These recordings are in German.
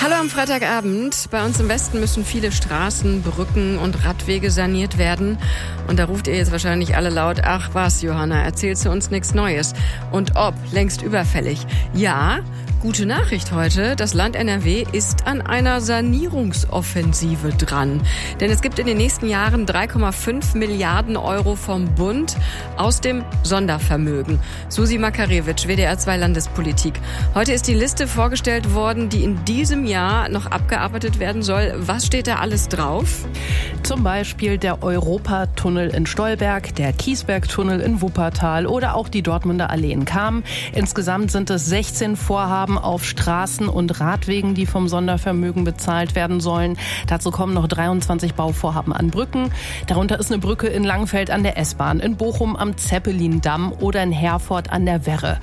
Hallo am Freitagabend. Bei uns im Westen müssen viele Straßen, Brücken und Radwege saniert werden. Und da ruft ihr jetzt wahrscheinlich alle laut, ach was, Johanna, erzählst du uns nichts Neues? Und ob, längst überfällig. Ja, gute Nachricht heute, das Land NRW ist an einer Sanierungsoffensive dran. Denn es gibt in den nächsten Jahren 3,5 Milliarden Euro vom Bund aus dem Sondervermögen. Susi Makarewitsch, WDR 2 Landespolitik. Heute ist die Liste vorgestellt worden, die in diesem Jahr noch abgearbeitet werden soll. Was steht da alles drauf? Zum Beispiel der Europatunnel in Stolberg, der Kiesbergtunnel in Wuppertal oder auch die Dortmunder Allee in Cham. Insgesamt sind es 16 Vorhaben auf Straßen und Radwegen, die vom Sondervermögen bezahlt werden sollen. Dazu kommen noch 23 Bauvorhaben an Brücken. Darunter ist eine Brücke in Langfeld an der S-Bahn, in Bochum am Zeppelin-Damm oder in Herford an der Werre.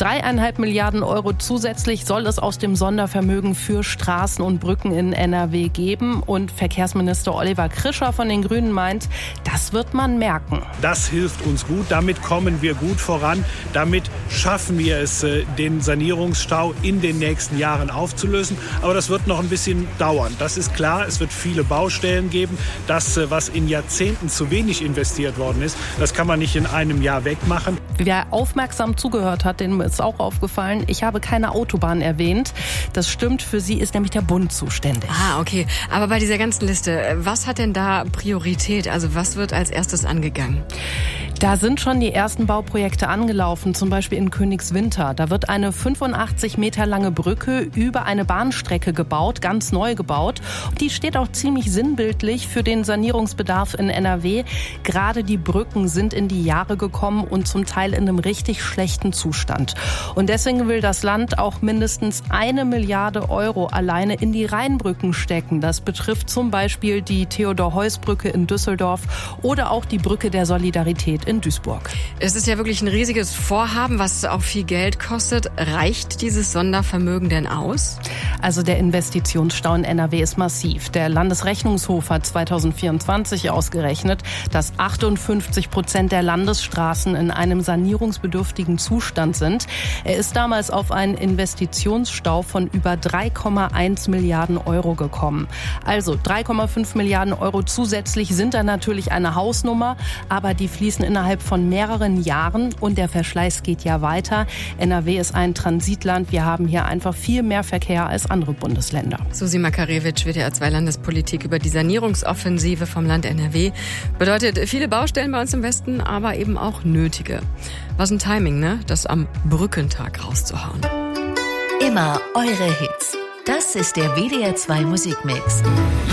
3,5 Milliarden Euro zusätzlich soll es aus dem Sondervermögen für Straßen und Brücken in NRW geben. Und Verkehrsminister Oliver Krischer von den Grünen meint, das wird man merken. Das hilft uns gut, damit kommen wir gut voran. Damit schaffen wir es, den Sanierungsstau in den nächsten Jahren aufzulösen. Aber das wird noch ein bisschen dauern. Das ist klar, es wird viele Baustellen geben. Das, was in Jahrzehnten zu wenig investiert worden ist, das kann man nicht in einem Jahr wegmachen. Wer aufmerksam zugehört hat, dem ist auch aufgefallen, ich habe keine Autobahn erwähnt. Das stimmt, für sie ist nämlich der Bund zuständig. Ah, okay. Aber bei dieser ganzen Liste, was hat denn da Priorität? Also was wird als erstes angegangen? Da sind schon die ersten Bauprojekte angelaufen, zum Beispiel in Königswinter. Da wird eine 85 Meter lange Brücke über eine Bahnstrecke gebaut, ganz neu gebaut. Die steht auch ziemlich sinnbildlich für den Sanierungsbedarf in NRW. Gerade die Brücken sind in die Jahre gekommen und zum Teil in einem richtig schlechten Zustand. Und deswegen will das Land auch mindestens 1 Milliarde Euro alleine in die Rheinbrücken stecken. Das betrifft zum Beispiel die Theodor-Heuss-Brücke in Düsseldorf oder auch die Brücke der Solidarität in Duisburg. Es ist ja wirklich ein riesiges Vorhaben, was auch viel Geld kostet. Reicht dieses Sondervermögen denn aus? Also der Investitionsstau in NRW ist massiv. Der Landesrechnungshof hat 2024 ausgerechnet, dass 58% der Landesstraßen in einem sanierungsbedürftigen Zustand sind. Er ist damals auf einen Investitionsstau von über 3,1 Milliarden Euro gekommen. Also 3,5 Milliarden Euro zusätzlich sind da natürlich eine Hausnummer, aber die fließen innerhalb von mehreren Jahren und der Verschleiß geht ja weiter. NRW ist ein Transitland. Wir haben hier einfach viel mehr Verkehr als andere Bundesländer. Susi Makarewitsch, WDR 2 Landespolitik über die Sanierungsoffensive vom Land NRW. Bedeutet viele Baustellen bei uns im Westen, aber eben auch nötige. Was ein Timing, ne? Das am Brückentag rauszuhauen. Immer eure Hits. Das ist der WDR 2 Musikmix.